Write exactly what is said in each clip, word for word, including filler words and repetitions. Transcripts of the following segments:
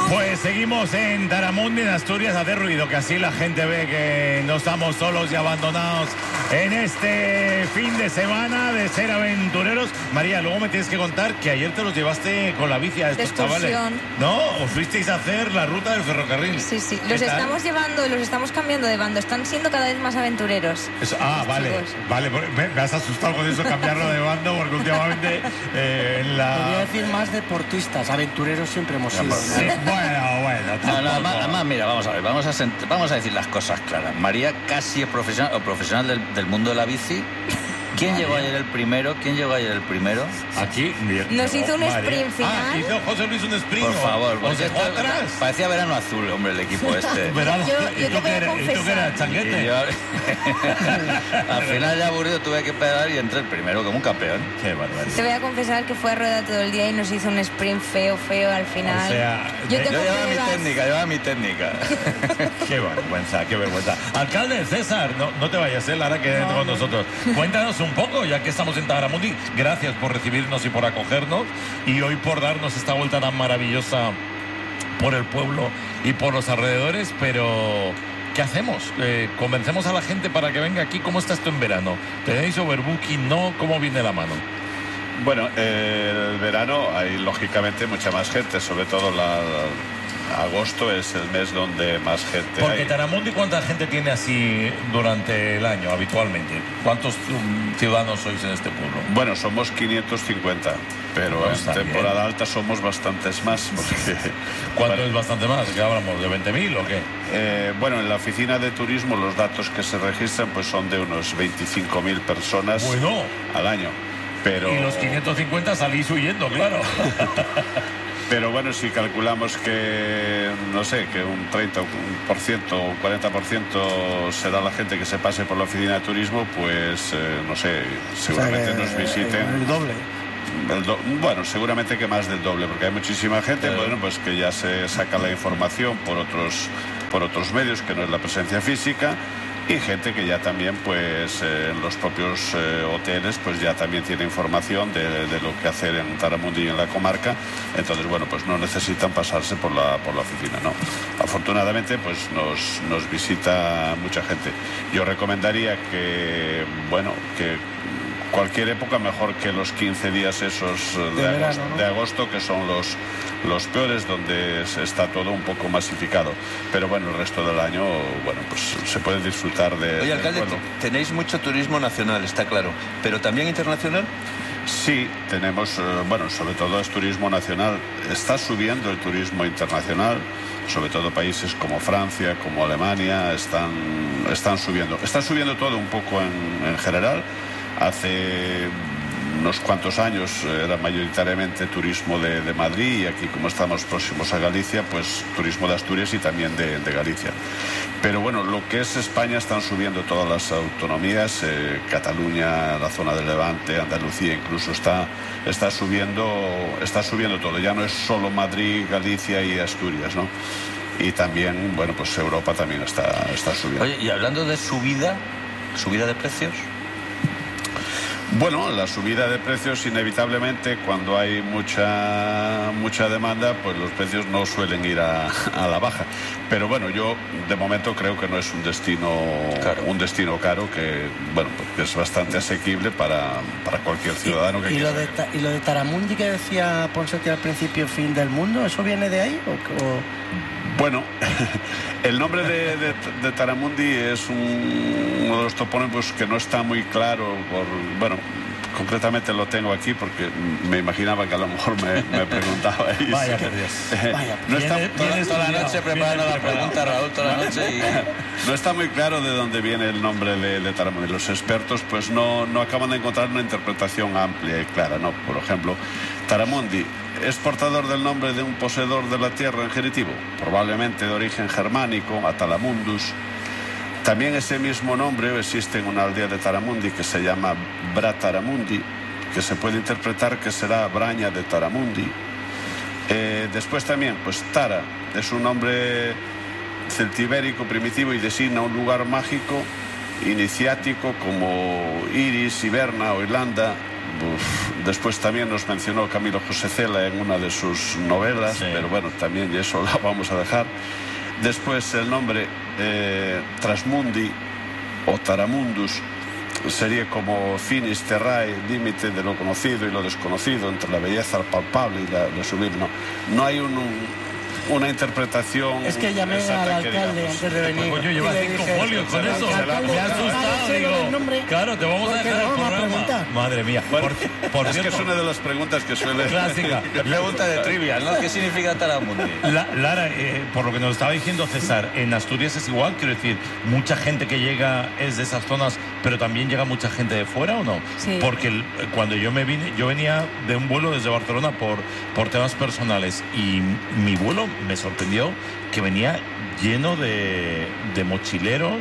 Pues seguimos en Taramundi, en Asturias, a hacer ruido, que así la gente ve que no estamos solos y abandonados en este fin de semana de ser aventureros. María, luego me tienes que contar que ayer te los llevaste con la bici a estos chavales. ¿No? ¿Os fuisteis a hacer la ruta del ferrocarril? Sí, sí. Los estamos llevando, los estamos cambiando de bando. Están siendo cada vez más aventureros. Eso, ah, vale. Chicos. Vale, me, me has asustado con eso, cambiarlo de bando, porque últimamente eh, en la... Podría decir más deportistas, aventureros siempre hemos sido. Sí, bueno, bueno. No, no, además, además, mira, vamos a ver, vamos a, sent- vamos a decir las cosas claras. María casi es profesional o profesional del, del mundo de la bici. ¿Quién llegó ayer el primero? ¿Quién llegó ayer el primero? Aquí. Nos no, hizo un María. sprint final. Ah, hizo José Luis un sprint. Por favor, ¿os dejó atrás? Parecía verano azul, hombre, el equipo este. Verano, yo, yo ¿Y, tú que eres, ¿Y tú que eras changuete? Yo, al final ya aburrido tuve que pedar y entré el primero como un campeón. Qué barbaridad. Te voy a confesar que fue a rueda todo el día y nos hizo un sprint feo, feo al final. O sea, yo, yo llevaba mi técnica, llevaba mi técnica. Qué vergüenza, qué vergüenza. Alcalde César, no, no te vayas, ¿eh? Lara, que no, con no. nosotros. Cuéntanos un poco, ya que estamos en Taramundi. Gracias por recibirnos y por acogernos, y hoy por darnos esta vuelta tan maravillosa por el pueblo y por los alrededores. Pero ¿qué hacemos? Eh, ¿Convencemos a la gente para que venga aquí? ¿Cómo está esto en verano? ¿Tenéis overbooking? ¿No? ¿Cómo viene la mano? Bueno, eh, el verano hay lógicamente mucha más gente, sobre todo la... agosto es el mes donde más gente Porque hay. Taramundi, ¿cuánta gente tiene así durante el año habitualmente? ¿Cuántos um, ciudadanos sois en este pueblo? Bueno, somos quinientos cincuenta, pero no, en temporada bien. alta somos bastantes más. Porque, ¿Cuánto bueno, es bastante más? ¿Qué hablamos? ¿De veinte mil o qué? Eh, bueno, en la oficina de turismo los datos que se registran pues son de unos veinticinco mil personas bueno. al año. Pero... Y los quinientos cincuenta salís huyendo, claro. Pero bueno, si calculamos que, no sé, que un treinta por ciento o un cuarenta por ciento será la gente que se pase por la oficina de turismo, pues, eh, no sé, seguramente o sea, nos visiten. El doble. El do, bueno, seguramente que más del doble, porque hay muchísima gente, eh. bueno, pues que ya se saca la información por otros, por otros medios, que no es la presencia física. Y gente que ya también, pues, eh, en los propios eh, hoteles, pues ya también tiene información de, de lo que hacer en Taramundi y en la comarca. Entonces, bueno, pues no necesitan pasarse por la, por la oficina, ¿no? Afortunadamente, pues nos, nos visita mucha gente. Yo recomendaría que, bueno, que cualquier época mejor que los quince días esos de, de, verano, agosto, ¿no? de agosto, que son los, los peores, donde está todo un poco masificado. Pero bueno, el resto del año, bueno, pues se puede disfrutar de... Oye, alcalde, bueno. tenéis mucho turismo nacional, está claro, pero también internacional. Sí, tenemos, bueno, sobre todo es turismo nacional. Está subiendo el turismo internacional, sobre todo países como Francia, como Alemania, están, están subiendo. Está subiendo todo un poco en, en general. Hace unos cuantos años era mayoritariamente turismo de, de Madrid, y aquí, como estamos próximos a Galicia, pues turismo de Asturias y también de, de Galicia. Pero bueno, lo que es España están subiendo todas las autonomías, eh, Cataluña, la zona del Levante, Andalucía incluso está, está, subiendo, está subiendo todo. Ya no es solo Madrid, Galicia y Asturias, ¿no? Y también, bueno, pues Europa también está, está subiendo. Oye, y hablando de subida, subida de precios... Bueno, la subida de precios inevitablemente, cuando hay mucha mucha demanda, pues los precios no suelen ir a, a la baja. Pero bueno, yo de momento creo que no es un destino claro, un destino caro, que bueno, pues es bastante asequible para, para cualquier ciudadano que ¿Y, y quiera. Lo de, y lo de Taramundi que decía Ponseti al principio, fin del mundo, ¿eso viene de ahí? ¿O, o... Bueno, el nombre de, de, de Taramundi es un, uno de los topónimos que no está muy claro. Por, bueno, concretamente lo tengo aquí porque me imaginaba que a lo mejor me, me preguntabais. Vaya, por Dios. Eh, Vaya, no está, viene, toda, viene toda la noche preparando la pregunta, Raúl, toda la noche. Y... No está muy claro de dónde viene el nombre de, de Taramundi. Los expertos pues no, no acaban de encontrar una interpretación amplia y clara, ¿no? Por ejemplo, Taramundi es portador del nombre de un poseedor de la tierra en genitivo, probablemente de origen germánico, Atalamundus. También ese mismo nombre existe en una aldea de Taramundi que se llama Brataramundi, que se puede interpretar que será Braña de Taramundi. Eh, después también, pues Tara es un nombre celtibérico primitivo y designa un lugar mágico iniciático como Iris, Iberna o Irlanda, uf, después también nos mencionó Camilo José Cela en una de sus novelas, sí. pero bueno, también eso la vamos a dejar. Después el nombre eh, Trasmundi o Taramundus sería como finis terrae, límite de lo conocido y lo desconocido, entre la belleza palpable y la, la sublime. No, no hay un, un, una interpretación. Es que llamé al alcalde antes de venir. Coño, lleva cinco folios con eso. Me ha asustado, digo. Claro, te vamos a dejar el programa. Madre mía. Bueno, por, por es cierto, que es una de las preguntas que suele... Clásica. Pregunta de trivia, ¿no? ¿Qué significa Taramundi? La, Lara, eh, por lo que nos estaba diciendo César, en Asturias es igual, quiero decir, mucha gente que llega es de esas zonas, pero también llega mucha gente de fuera, ¿o no? Sí. Porque el, cuando yo me vine, yo venía de un vuelo desde Barcelona por, por temas personales y mi vuelo me sorprendió que venía lleno de, de mochileros,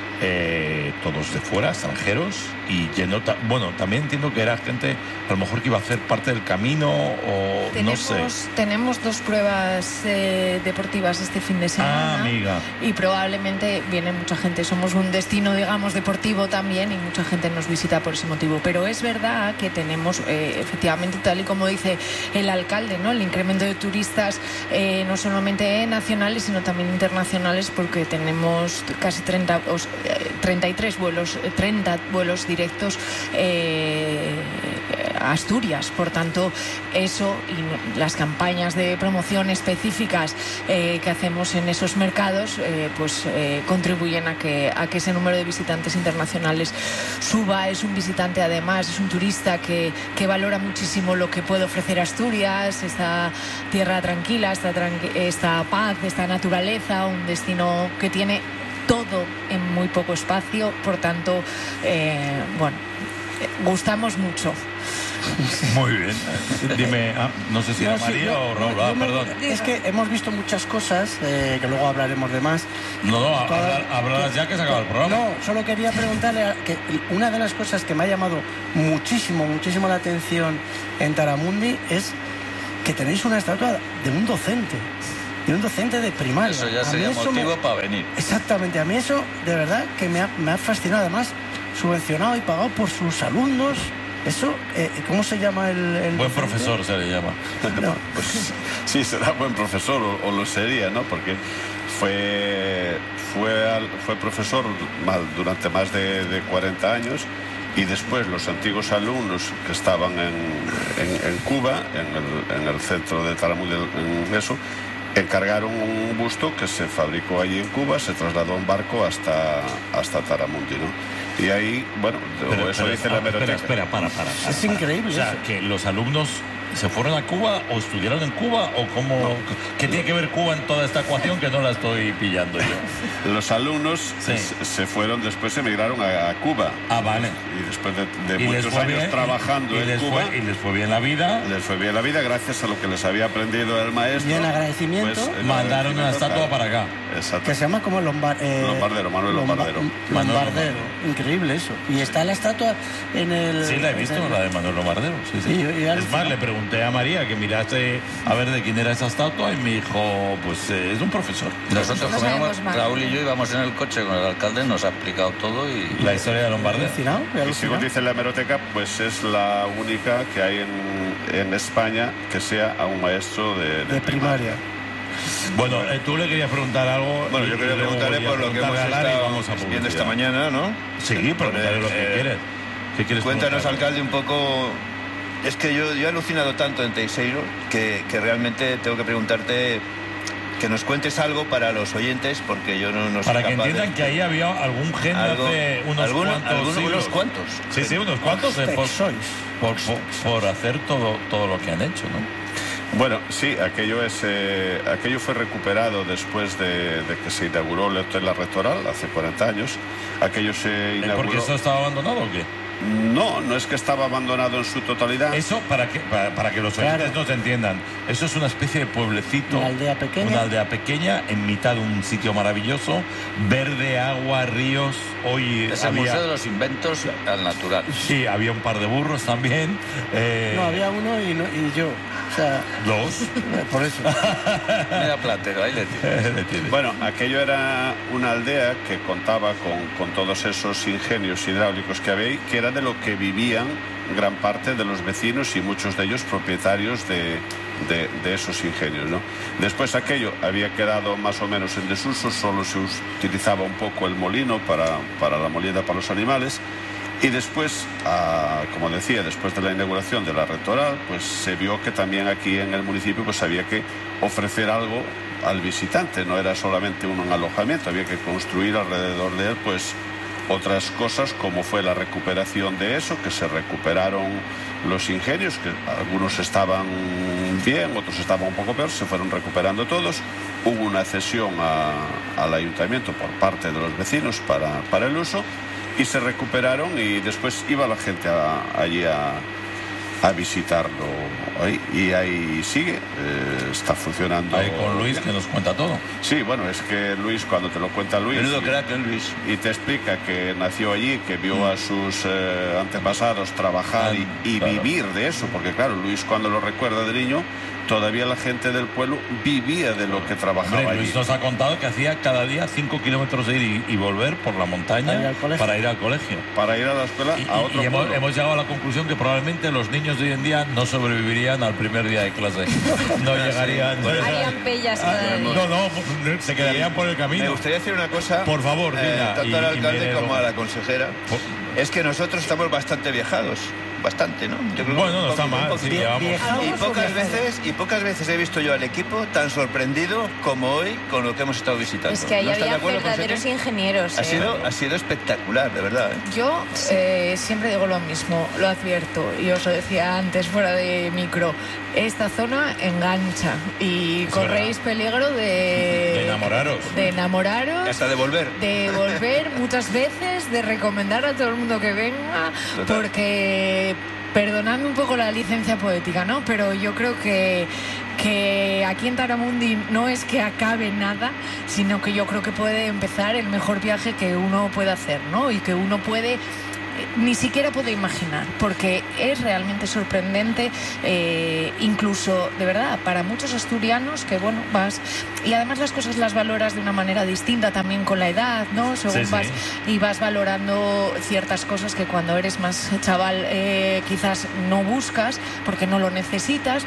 eh, todos de fuera, extranjeros, y lleno, ta- bueno, también entiendo que era gente a lo mejor que iba a hacer parte del camino o Tenemos, no sé. tenemos dos pruebas eh, deportivas este fin de semana. Ah, amiga. Y probablemente viene mucha gente. Somos un destino, digamos, deportivo también y mucha gente nos visita por ese motivo. Pero es verdad que tenemos, eh, efectivamente, tal y como dice el alcalde, ¿no? El incremento de turistas, eh, no solamente nacionales, sino también internacionales, porque tenemos casi treinta, o sea, treinta y tres vuelos, treinta vuelos directos eh, a Asturias. Por tanto, eso y las campañas de promoción específicas eh, que hacemos en esos mercados eh, pues eh, contribuyen a que, a que ese número de visitantes internacionales suba. Es un visitante, además, es un turista que, que valora muchísimo lo que puede ofrecer Asturias, esta tierra tranquila, esta, tranqui- esta paz, esta naturaleza, un destino que tiene todo en muy poco espacio. Por tanto, eh, bueno, eh, gustamos mucho. Muy bien. Dime, ah, no sé si era No, sí, María yo- o Raúl. yo Ah, me- perdón. Es que hemos visto muchas cosas, eh, que luego hablaremos de más. No, no, Todas- hablar- hablarás ya que se acaba el programa. No, solo quería preguntarle a- que una de las cosas que me ha llamado muchísimo, muchísimo la atención en Taramundi es que tenéis una estatua de un docente, de un docente de primaria. Eso ya A mí sería eso motivo me- para venir. Exactamente, a mí eso de verdad que me ha, me ha fascinado, además subvencionado y pagado por sus alumnos. Eso, eh, ¿cómo se llama el, el Buen docente? profesor se le llama. No. Pues sí, será buen profesor, o, o lo sería, ¿no? Porque fue, fue, al- fue profesor mal, durante más de, de cuarenta años, y después los antiguos alumnos que estaban en, en, en Cuba, en el, en el centro de Taramundi, en eso, encargaron un busto que se fabricó allí en Cuba, se trasladó en barco hasta, hasta Taramundi, ¿no? Y ahí, bueno, Pero, eso pero, dice ah, la espera, hemeroteca. espera, para, para. para, Es para. increíble O sea, eso. que los alumnos se fueron a Cuba o estudiaron en Cuba o cómo. ¿Qué tiene que ver Cuba en toda esta ecuación que no la estoy pillando yo? Los alumnos Sí. se, se fueron, después emigraron a, a Cuba. Ah, vale. Y después de, de Y les muchos fue años bien, trabajando y, y en les Cuba, fue, y les fue bien la vida. les fue bien la vida gracias a lo que les había aprendido el maestro. Y en agradecimiento, el Mandaron una agradecimiento, estatua claro. para acá. Exacto. que se llama como Lombar, eh, Lombardero, Manuel Lomba- Lombardero. Manuel Lombardero. Increíble eso. Y está la estatua en el... Sí, la he visto, en el- la de Manuel Lombardero. Sí, sí. Sí, yo- yo es alucino. más, le pregunté a María que mirase a ver de quién era esa estatua y me dijo, pues eh, es un profesor. Nosotros, No como íbamos- sabemos más. Raúl y yo íbamos en el coche con el alcalde, nos ha explicado todo y... La historia de Lombardero. Alucinado, he Y según alucinado. dice la hemeroteca, pues es la única que hay en, en España que sea a un maestro de, de De primaria. Bueno, eh, tú le querías preguntar algo. Bueno, y- yo y quería luego preguntarle voy a por lo que hemos preguntarle a Lara y estado vamos a viendo publicidad. esta mañana, ¿no? Sí, pregúntale lo que Eh, quieres. ¿Qué quieres Cuéntanos, preguntarle? alcalde, un poco... Es que yo, yo he alucinado tanto en Teixeiro que, que realmente tengo que preguntarte que nos cuentes algo para los oyentes, porque yo no, no soy Para que capaz de- entiendan que ahí había algún gen de Algo- hace unos alguno- cuantos alguno- siglos. unos cuantos. Sí, sí, unos cuantos. eh, por, Sois. por, por- por hacer todo, todo lo que han hecho, ¿no? Bueno, sí, aquello es eh, aquello fue recuperado después de, de que se inauguró el hotel La Rectoral hace cuarenta años. Aquello se ¿Es inauguró. porque eso estaba abandonado o qué? No, no es que estaba abandonado en su totalidad. Eso, para que, para, para que los oyentes Claro. nos entiendan, eso es una especie de pueblecito. Una aldea pequeña. Una aldea pequeña en mitad de un sitio maravilloso, verde, agua, ríos. Hoy Es el había... Museo de los Inventos al Natural. Sí, había un par de burros también. eh, No, había uno y, no- y yo. O sea, Dos. por eso. Mira Platero, ahí le tiene. Le tiene. Bueno, aquello era una aldea que contaba con, con todos esos ingenios hidráulicos que había ahí, que era de lo que vivían gran parte de los vecinos y muchos de ellos propietarios de, de, de esos ingenios, ¿no? Después aquello había quedado más o menos en desuso, solo se utilizaba un poco el molino para, para la molienda para los animales. Y después, ah, como decía, después de la inauguración de la rectoral, pues se vio que también aquí en el municipio pues había que ofrecer algo al visitante, no era solamente un alojamiento, había que construir alrededor de él pues otras cosas, como fue la recuperación de eso, que se recuperaron los ingenios, que algunos estaban bien, otros estaban un poco peor, se fueron recuperando todos. Hubo una cesión a, al ayuntamiento por parte de los vecinos para, para el uso, y se recuperaron y después iba la gente a, allí a, a visitarlo. Ahí, y ahí sigue, eh, está funcionando. Ahí con Luis, que nos cuenta todo. Sí, bueno, es que Luis, cuando te lo cuenta Luis Menudo y, crack, ¿eh, Luis? y te explica que nació allí, que vio a sus eh, antepasados trabajar y, y Claro. vivir de eso, porque claro, Luis cuando lo recuerda de niño, todavía la gente del pueblo vivía de lo que trabajaba Hombre, allí. Luis nos ha contado que hacía cada día cinco kilómetros de ir y, y volver por la montaña Para ir al colegio. para ir al colegio. Para ir a la escuela Y, a y- otro y hemos, pueblo. hemos llegado a la conclusión que probablemente los niños de hoy en día no sobrevivirían al primer día de clase. No llegarían. no llegarían- Harían pellas Ah, cada día. no, no, se quedarían por el Me camino. gustaría decir una cosa, Por favor, eh, Dina, tanto y- al y alcalde viene como luego. a la consejera. Por- Es que nosotros estamos bastante viajados, bastante, ¿no? Yo creo que Bueno, un no está poquito, mal, un sí, poquito. llevamos- Viejamos Y o pocas viajados. veces y pocas veces he visto yo al equipo tan sorprendido como hoy con lo que hemos estado visitando. Es que ahí ¿No estás de había acuerdo, verdaderos José? ingenieros. Ha eh. sido, ha sido espectacular, de verdad. ¿eh? Yo eh, siempre digo lo mismo, lo advierto, y os lo decía antes fuera de micro, esta zona engancha y Es corréis peligro de... De enamoraros. De enamoraros. Hasta de volver. De volver muchas veces, de recomendar a todo el mundo que venga, Total. porque perdonadme un poco la licencia poética, ¿no? Pero yo creo que, que aquí en Taramundi no es que acabe nada, sino que yo creo que puede empezar el mejor viaje que uno puede hacer, ¿no? Y que uno puede ni siquiera puedo imaginar, porque es realmente sorprendente, eh, incluso, de verdad, para muchos asturianos que, bueno, vas... Y además las cosas las valoras de una manera distinta también con la edad, ¿no? Según Sí, sí. vas y vas valorando ciertas cosas que cuando eres más chaval eh, quizás no buscas porque no lo necesitas,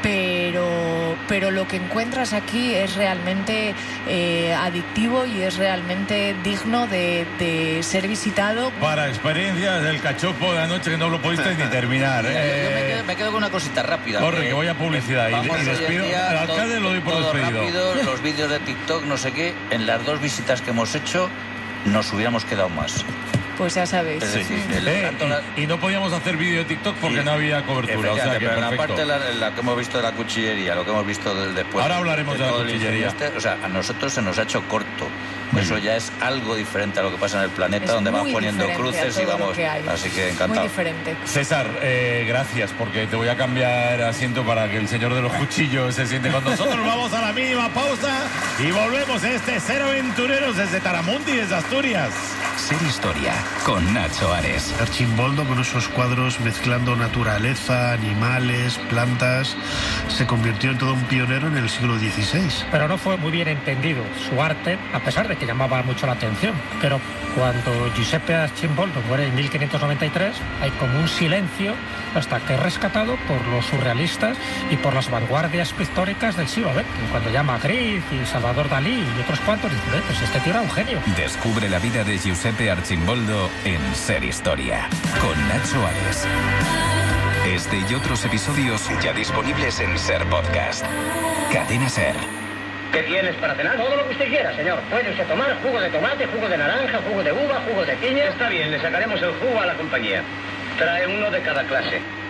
pero, pero lo que encuentras aquí es realmente eh, adictivo y es realmente digno de, de ser visitado. Para experiencias del cachopo de anoche que no lo pudiste ni terminar. Mira, yo- yo me, Eh, quedo, me quedo con una cosita rápida. corre, Eh, que voy a publicidad y- vamos y hoy en despido. día, Al alcalde lo doy por todo despedido. rápido, los vídeos de TikTok, no sé qué. En las dos visitas que hemos hecho, nos hubiéramos quedado más. Pues ya sabéis. Es Sí. decir, el- Eh, tanto la- y, y no podíamos hacer vídeo de TikTok porque Y- no había cobertura. O sea Efectivamente, que pero en la perfecto. parte la, la que hemos visto de la cuchillería, lo que hemos visto del después. Ahora hablaremos de la todo el cuchillería. incendio este, o sea, a nosotros se nos ha hecho corto. Muy Eso bien. ya es algo diferente a lo que pasa en el planeta, Es donde van muy poniendo diferente a cruces y todo lo vamos. que hay. Así que Muy encantado. diferente. César, eh, gracias, porque te voy a cambiar asiento para que el señor de los cuchillos se siente con nosotros. Vamos a la mínima pausa y volvemos. Este es Cero Aventureros desde Taramundi, desde Asturias. Ser Historia con Nacho Ares. Archimboldo, con esos cuadros mezclando naturaleza, animales, plantas, se convirtió en todo un pionero en el siglo dieciséis. Pero no fue muy bien entendido su arte, a pesar de que llamaba mucho la atención. Pero cuando Giuseppe Archimboldo muere en mil quinientos noventa y tres, hay como un silencio hasta que es rescatado por los surrealistas y por las vanguardias pictóricas del siglo veinte. Cuando ya Magritte y Salvador Dalí y otros cuantos dicen, "Eh, pues este tío era un genio". Descubre la vida de Giuseppe Archimboldo en Ser Historia con Nacho Ares. Este y otros episodios ya disponibles en Ser Podcast. Cadena Ser. ¿Qué tienes para cenar? Todo lo que usted quiera, señor. Puede usted tomar jugo de tomate, jugo de naranja, jugo de uva, jugo de piña. Está bien, le sacaremos el jugo a la compañía. Trae uno de cada clase.